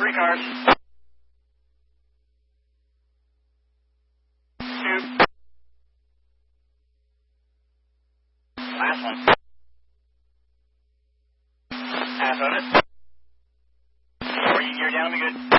3 cars. 2. Last one. Half of it. 4, you're down, be good.